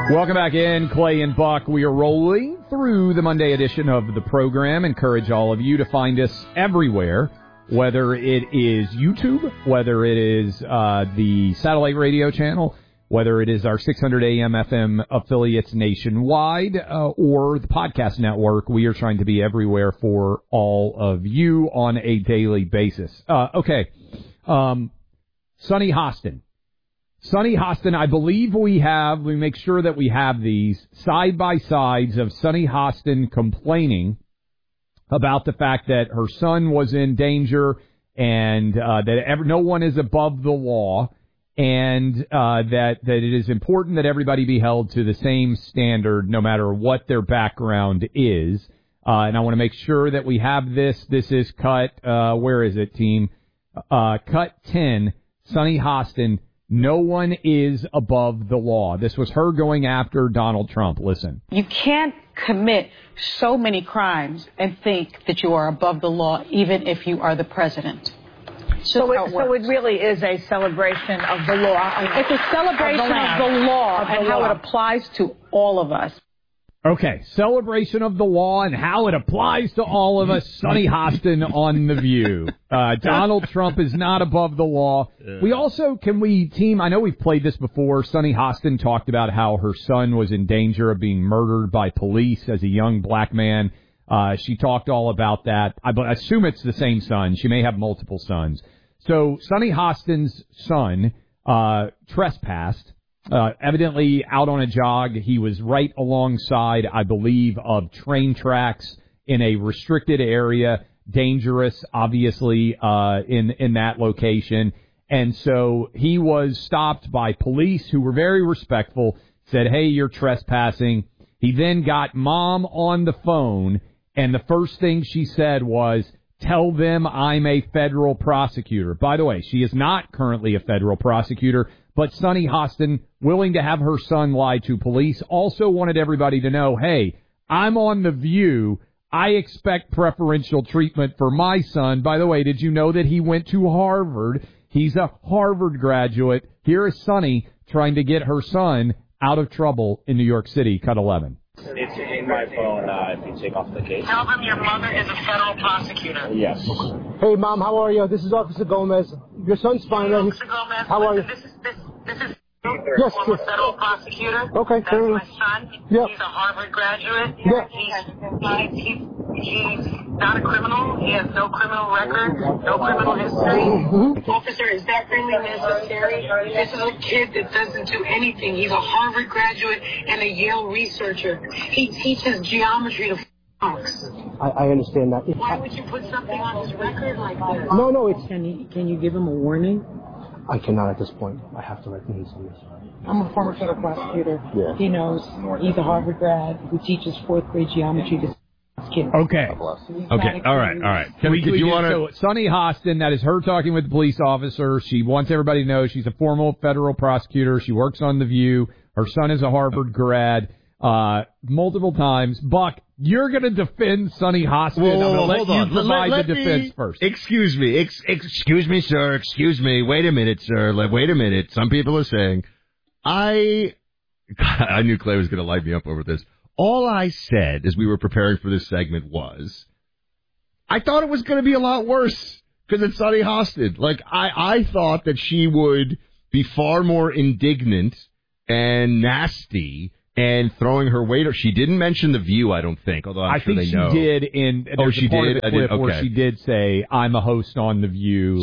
Welcome back in, Clay and Buck. We are rolling through the Monday edition of the program. Encourage all of you to find us everywhere, whether it is YouTube, whether it is the satellite radio channel, whether it is our 600 AM FM affiliates nationwide, or the podcast network. We are trying to be everywhere for all of you on a daily basis. Okay. Sonny Hostin. Sonny Hostin, I believe we make sure that we have these side-by-sides of Sonny Hostin complaining about the fact that her son was in danger and that no one is above the law, and that it is important that everybody be held to the same standard no matter what their background is. And I want to make sure that we have this. This is cut, where is it, team? Cut 10, Sonny Hostin. No one is above the law. This was her going after Donald Trump. Listen. You can't commit so many crimes and think that you are above the law, even if you are the president. So it really is a celebration of the law. It's a celebration of the law and how it applies to all of us. Okay, celebration of the law and how it applies to all of us. Sonny Hostin on The View. Donald Trump is not above the law. We also, team, I know we've played this before. Sonny Hostin talked about how her son was in danger of being murdered by police as a young black man. She talked all about that. I assume it's the same son. She may have multiple sons. So Sonny Hostin's son trespassed. Evidently out on a jog. He was right alongside, I believe, of train tracks in a restricted area, dangerous, obviously, in that location. And so he was stopped by police who were very respectful, said, hey, you're trespassing. He then got mom on the phone, and the first thing she said was, tell them I'm a federal prosecutor. By the way, she is not currently a federal prosecutor, but Sonny Hostin, willing to have her son lie to police, also wanted everybody to know, hey, I'm on The View. I expect preferential treatment for my son. By the way, did you know that he went to Harvard? He's a Harvard graduate. Here is Sonny trying to get her son out of trouble in New York City. Cut 11. It's in my phone if you take off the case. Tell them your mother is a federal prosecutor. Yes. Hey, Mom, how are you? This is Officer Gomez. Your son's fine, right? Officer Gomez, how are you? This is yes, former federal prosecutor. Okay, that's fair my enough. son. Yeah. He's a Harvard graduate. Yeah. He's not a criminal. He has no criminal record, no criminal history. Mm-hmm. Officer, is that really necessary? This is a kid that doesn't do anything. He's a Harvard graduate and a Yale researcher. He teaches geometry to folks. I understand that. Why would you put something on his record like this? No, it's... Can you give him a warning? I cannot at this point. I have to let him know. I'm a former federal prosecutor. Yeah. He knows he's a Harvard grad who teaches fourth grade geometry to kids. Okay. Okay. All right. So Sonny Hostin, that is her talking with the police officer. She wants everybody to know she's a former federal prosecutor. She works on The View. Her son is a Harvard grad. Multiple times. Buck, you're going to defend Sonny Hostin. Hold on. Provide the defense first. Excuse me. Excuse me, sir. Excuse me. Wait a minute, sir. Wait a minute. Some people are saying, I knew Clay was going to light me up over this. All I said as we were preparing for this segment was, I thought it was going to be a lot worse because it's Sonny Hostin. Like, I thought that she would be far more indignant and nasty and throwing her weight. She didn't mention The View, I don't think, although I'm sure they know. I think she did. She did? I did. Okay. Where she did say, I'm a host on The View.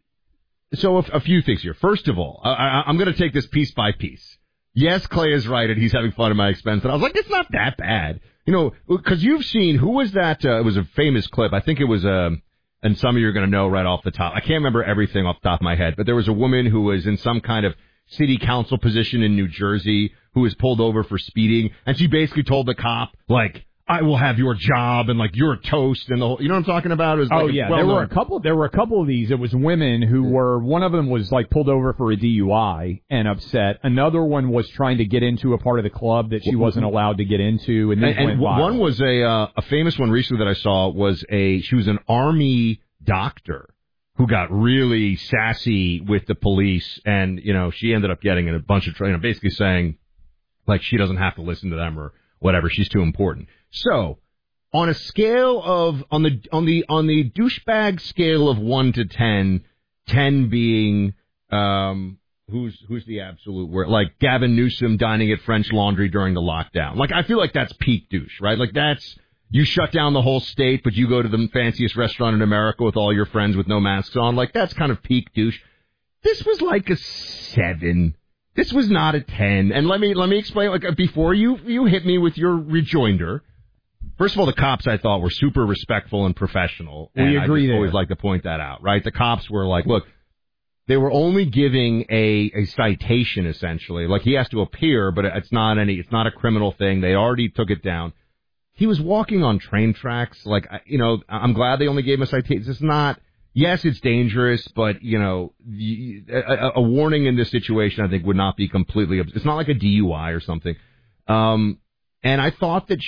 So a few things here. First of all, I'm going to take this piece by piece. Yes, Clay is right, and he's having fun at my expense. And I was like, it's not that bad. You know, because you've seen, who was that? It was a famous clip. I think it was, and some of you are going to know right off the top. I can't remember everything off the top of my head, but there was a woman who was in some kind of city council position in New Jersey who was pulled over for speeding, and she basically told the cop, like, I will have your job, and like you're toast, and the whole, you know what I'm talking about? It was there were a couple of these. It was women who were, one of them was like pulled over for a DUI and upset. Another one was trying to get into a part of the club that she wasn't allowed to get into, and one was a famous one recently that I saw was she was an Army doctor who got really sassy with the police, and you know she ended up getting in a bunch of basically saying, Like she doesn't have to listen to them or whatever. She's too important. So on a scale of on the douchebag scale of 1 to 10, 10 being who's the absolute word? Like Gavin Newsom dining at French Laundry during the lockdown. Like I feel like that's peak douche, right? Like that's you shut down the whole state, but you go to the fanciest restaurant in America with all your friends with no masks on. Like that's kind of peak douche. This was like a 7. This was not a 10. And let me explain. Like before you hit me with your rejoinder. First of all, the cops I thought were super respectful and professional. We agree. I always like to point that out, right? The cops were like, look, they were only giving a citation essentially. Like he has to appear, but it's not a criminal thing. They already took it down. He was walking on train tracks. Like I'm glad they only gave him a citation. It's not. Yes, it's dangerous, but, a warning in this situation, I think, would not be completely... It's not like a DUI or something. And I thought that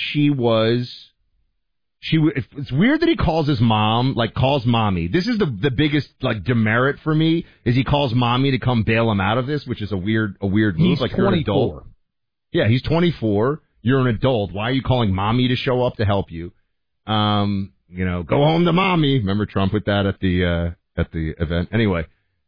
it's weird that he calls his mom, calls mommy. This is the biggest, demerit for me, is he calls mommy to come bail him out of this, which is a weird move. He's like 24. You're an adult. Yeah, he's 24. You're an adult. Why are you calling mommy to show up to help you? Go home to mommy. Remember Trump with that at the event? Anyway,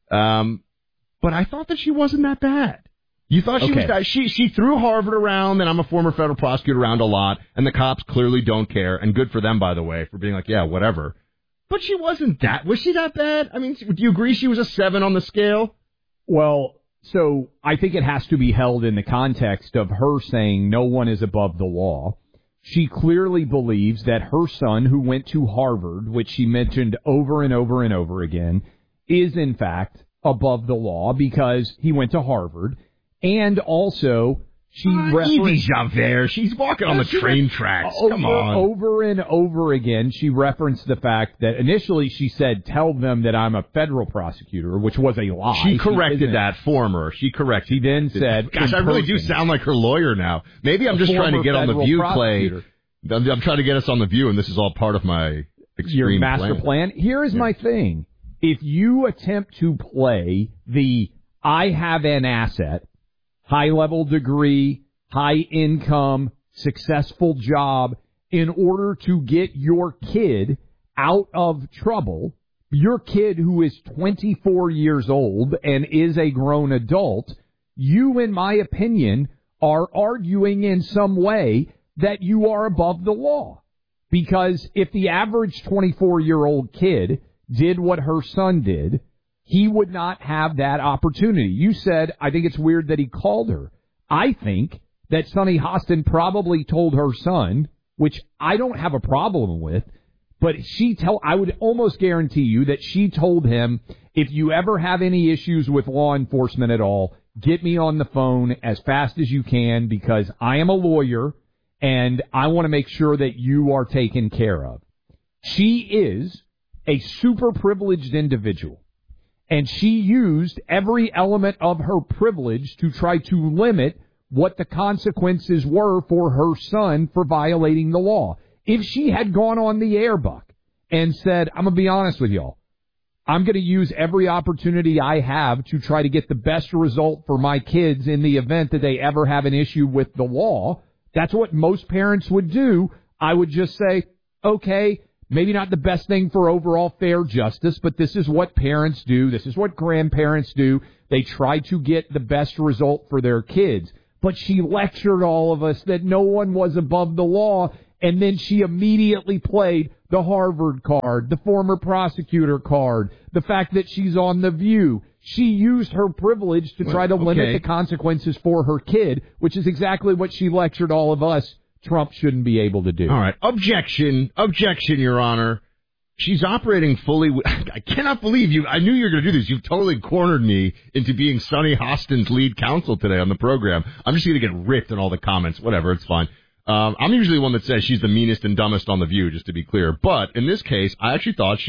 but I thought that she wasn't that bad. You thought she was that? She threw Harvard around, and I'm a former federal prosecutor, around a lot, and the cops clearly don't care, and good for them, by the way, for being like, yeah, whatever. But she wasn't that. Was she that bad? I mean, do you agree she was a 7 on the scale? Well, so I think it has to be held in the context of her saying no one is above the law. She clearly believes that her son, who went to Harvard, which she mentioned over and over and over again, is in fact above the law because he went to Harvard. And also, she referenced... Javert. She's walking on the train tracks. Come on. Over and over again, she referenced the fact that initially she said, tell them that I'm a federal prosecutor, which was a lie. She corrected that former. She then said... Gosh, I really do sound like her lawyer now. Maybe I'm just trying to get on the View, Clay. I'm trying to get us on the View, and this is all part of my extreme Your master plan. Here is my thing. If you attempt to play the I have an asset, high-level degree, high income, successful job, in order to get your kid out of trouble, your kid who is 24 years old and is a grown adult, you, in my opinion, are arguing in some way that you are above the law. Because if the average 24-year-old kid did what her son did, he would not have that opportunity. You said, I think it's weird that he called her. I think that Sonny Hostin probably told her son, which I don't have a problem with, but I would almost guarantee you that she told him, if you ever have any issues with law enforcement at all, get me on the phone as fast as you can because I am a lawyer and I want to make sure that you are taken care of. She is a super privileged individual. And she used every element of her privilege to try to limit what the consequences were for her son for violating the law. If she had gone on the air, Buck, and said, I'm going to be honest with y'all, I'm going to use every opportunity I have to try to get the best result for my kids in the event that they ever have an issue with the law, that's what most parents would do. I would just say, okay, maybe not the best thing for overall fair justice, but this is what parents do. This is what grandparents do. They try to get the best result for their kids. But she lectured all of us that no one was above the law, and then she immediately played the Harvard card, the former prosecutor card, the fact that she's on The View. She used her privilege to try to limit the consequences for her kid, which is exactly what she lectured all of us Trump shouldn't be able to do. All right. Objection, Your Honor. She's operating fully. I cannot believe you. I knew you were going to do this. You've totally cornered me into being Sonny Hostin's lead counsel today on the program. I'm just going to get ripped in all the comments. Whatever. It's fine. I'm usually the one that says she's the meanest and dumbest on The View, just to be clear. But in this case, I actually thought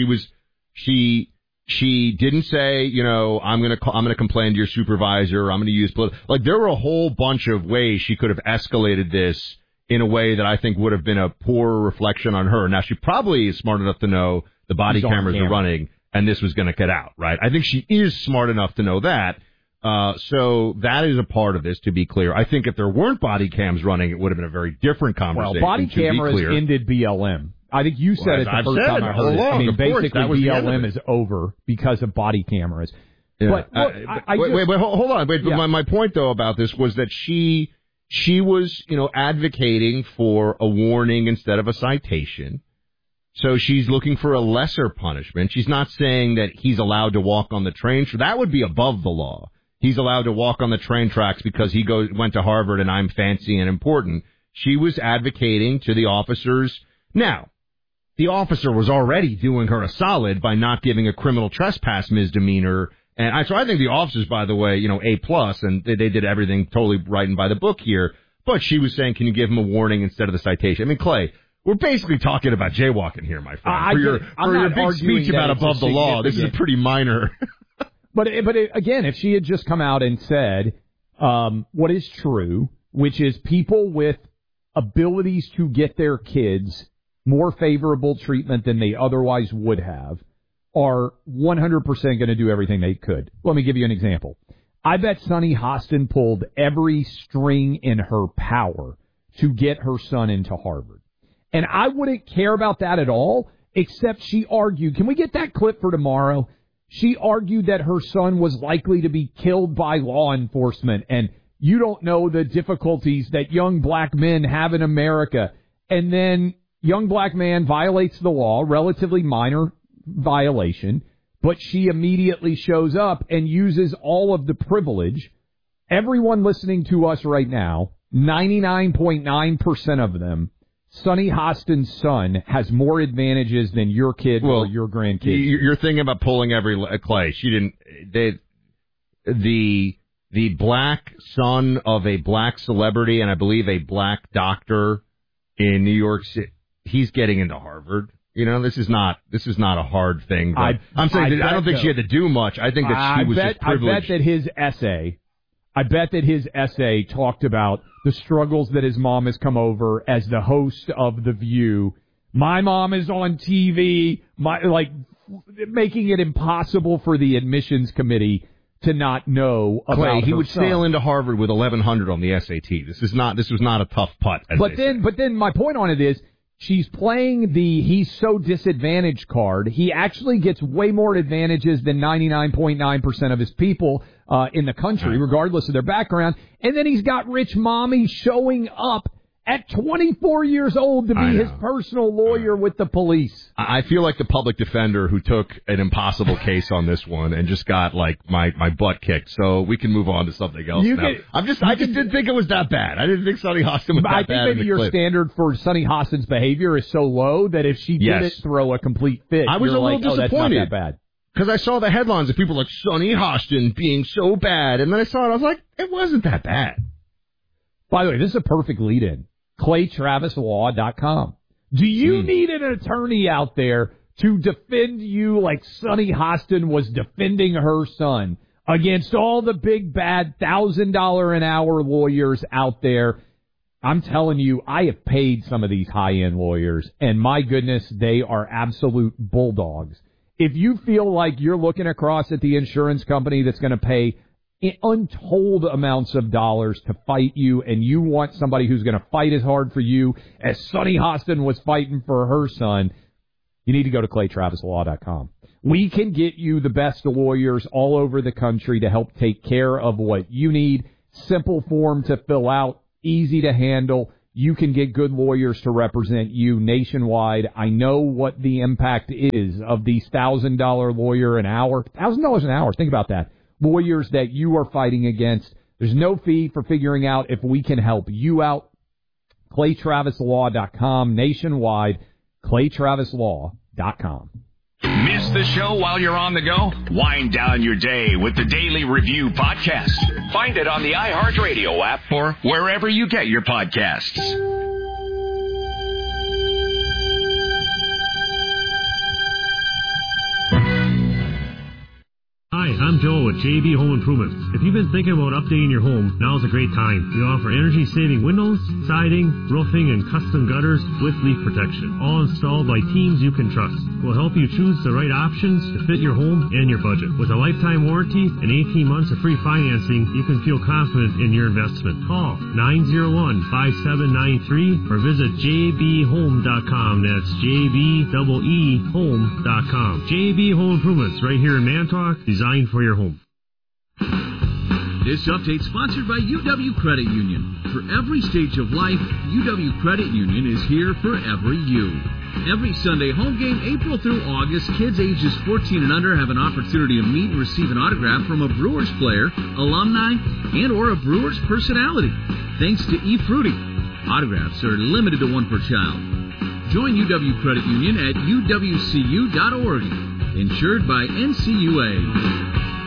she didn't say, I'm going to complain to your supervisor. Or I'm going to use there were a whole bunch of ways she could have escalated this in a way that I think would have been a poor reflection on her. Now, she probably is smart enough to know the body cameras are running and this was going to get out, right? I think she is smart enough to know that. So that is a part of this, to be clear. I think if there weren't body cams running, it would have been a very different conversation. Well, body cameras ended BLM. I think you said it the first time I heard it. I mean, basically, BLM is over because of body cameras. Yeah. But look, wait, hold on. Wait, yeah. my point, though, about this was that she was, advocating for a warning instead of a citation. So she's looking for a lesser punishment. She's not saying that he's allowed to walk on the train. So that would be above the law. He's allowed to walk on the train tracks because he went to Harvard and I'm fancy and important. She was advocating to the officers. Now, the officer was already doing her a solid by not giving a criminal trespass misdemeanor. And so I think the officers, by the way, A+, and they did everything totally right and by the book here. But she was saying, can you give him a warning instead of the citation? I mean, Clay, we're basically talking about jaywalking here, my friend. For your big speech about above the law, this is a pretty minor. But again, if she had just come out and said what is true, which is people with abilities to get their kids more favorable treatment than they otherwise would have, are 100% going to do everything they could. Let me give you an example. I bet Sunny Hostin pulled every string in her power to get her son into Harvard. And I wouldn't care about that at all, except she argued, can we get that clip for tomorrow? She argued that her son was likely to be killed by law enforcement, and you don't know the difficulties that young black men have in America. And then young black man violates the law, relatively minor violation, but she immediately shows up and uses all of the privilege. Everyone listening to us right now, 99.9% of them, Sunny Hostin's son has more advantages than your kid or your grandkid. You're thinking about pulling every Clay. She didn't. The black son of a black celebrity and I believe a black doctor in New York City. He's getting into Harvard. This is not a hard thing. I'm saying I don't think she had to do much. I think that she was just privileged. I bet that his essay talked about the struggles that his mom has come over as the host of The View. My mom is on TV, making it impossible for the admissions committee to not know about Clay, he her would son. sail into Harvard with 1,100 on the SAT. This was not a tough putt. But then my point on it is, she's playing the he's so disadvantaged card. He actually gets way more advantages than 99.9% of his people in the country, regardless of their background. And then he's got rich mommy showing up at 24 years old to be his personal lawyer with the police. I feel like the public defender who took an impossible case on this one and just got my butt kicked. So we can move on to something else now. I just didn't think it was that bad. I didn't think Sunny Hostin was that bad. I think maybe your standard for Sunny Hostin's behavior is so low that if she didn't throw a complete fit, I was a little disappointed. That's not that bad. Because I saw the headlines of people like Sunny Hostin being so bad, and then I saw it, I was like, it wasn't that bad. By the way, this is a perfect lead-in. ClayTravisLaw.com. Do you need an attorney out there to defend you like Sunny Hostin was defending her son against all the big, bad $1,000 an hour lawyers out there? I'm telling you, I have paid some of these high-end lawyers, and my goodness, they are absolute bulldogs. If you feel like you're looking across at the insurance company that's going to pay untold amounts of dollars to fight you, and you want somebody who's going to fight as hard for you as Sunny Hostin was fighting for her son, you need to go to ClayTravisLaw.com. We can get you the best lawyers all over the country to help take care of what you need. Simple form to fill out, easy to handle. You can get good lawyers to represent you nationwide. I know what the impact is of these $1,000 lawyer an hour. $1,000 an hour, think about that. Lawyers that you are fighting against. There's no fee for figuring out if we can help you out. ClayTravisLaw.com nationwide. ClayTravisLaw.com. Miss the show while you're on the go? Wind down your day with the Daily Review podcast. Find it on the iHeartRadio app or wherever you get your podcasts. Hi, I'm Joe with JB Home Improvement. If you've been thinking about updating your home, now's a great time. We offer energy-saving windows, siding, roofing, and custom gutters with leak protection, all installed by teams you can trust. We'll help you choose the right options to fit your home and your budget. With a lifetime warranty and 18 months of free financing, you can feel confident in your investment. Call 901-5793 or visit jbhome.com. That's jbeehome.com. JB Home Improvements right here in Manitowoc, designed for your home. This update sponsored by UW Credit Union. For every stage of life, UW Credit Union is here for every you. Every Sunday home game, April through August, kids ages 14 and under have an opportunity to meet and receive an autograph from a Brewers player, alumni, and or a Brewers personality. Thanks to eFruity. Autographs are limited to one per child. Join UW Credit Union at uwcu.org. Insured by NCUA.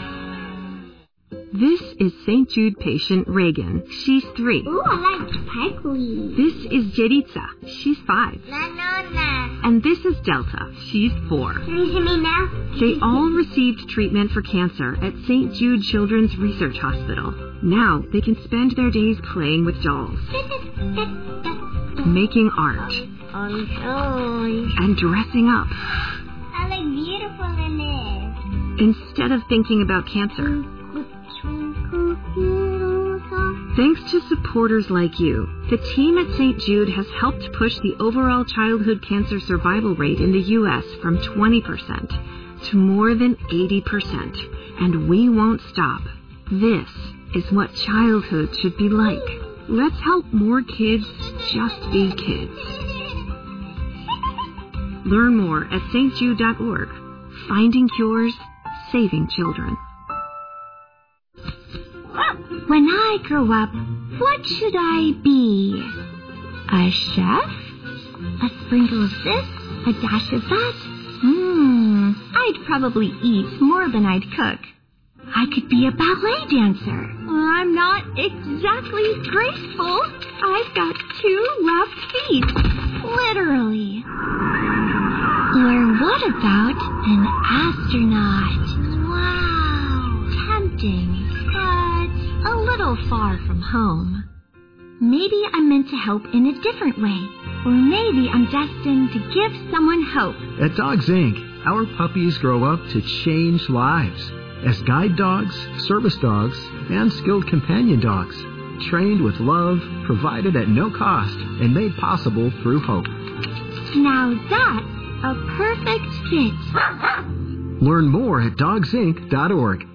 This is St. Jude patient Reagan. She's 3. Ooh, I like sparkly. This is Jeritza. She's 5. Na. And this is Delta. She's 4. Can you hear me now? They all received treatment for cancer at St. Jude Children's Research Hospital. Now they can spend their days playing with dolls, making art, and dressing up. I look beautiful in this. Instead of thinking about cancer. Thanks to supporters like you, the team at St. Jude has helped push the overall childhood cancer survival rate in the U.S. from 20% to more than 80%. And we won't stop. This is what childhood should be like. Let's help more kids just be kids. Learn more at stjude.org. Finding cures, saving children. When I grow up, what should I be? A chef? A sprinkle of this? A dash of that? I'd probably eat more than I'd cook. I could be a ballet dancer. I'm not exactly graceful. I've got 2 left feet. Literally. Or what about an astronaut? Wow. Tempting. A little far from home. Maybe I'm meant to help in a different way. Or maybe I'm destined to give someone hope. At Dogs Inc., our puppies grow up to change lives as guide dogs, service dogs, and skilled companion dogs. Trained with love, provided at no cost, and made possible through hope. Now that's a perfect fit. Learn more at dogsinc.org.